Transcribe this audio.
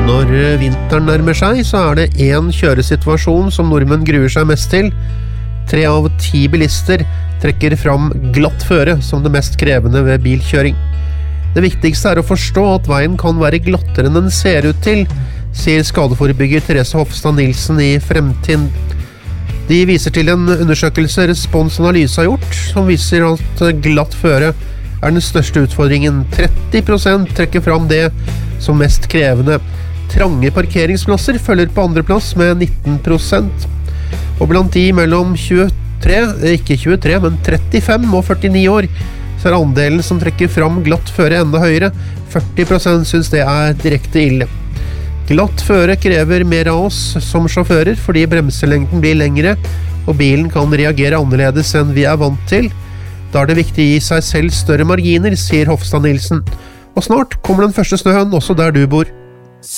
Når vinteren nærmer seg, så det en kjøresituasjon som nordmenn gruer seg mest til. 3 av 10 bilister trekker fram glatt føre som det mest krevende ved bilkjøring. Det viktigste å forstå at veien kan være glattere enn den ser ut til, sier skadeforebygger Therese Hofstad Nilsen i Fremtind. De viser til en undersøkelse Respons Analyse har gjort, som viser at glatt føre den største utfordringen. 30% trekker fram det som mest krevende. Trange parkeringsplasser følger på andre plass med 19%. Og blant de mellom 35 og 49 år, så andelen som trekker fram glatt føre enda høyere. 40% synes det direkte ille. Glatt føre krever mer av oss som sjåfører, fordi bremselengden blir lengre, og bilen kan reagere annerledes enn vi vant til. Da det viktig å gi seg selv større marginer, sier Hofstad Nilsen. Og snart kommer den første snøen også der du bor.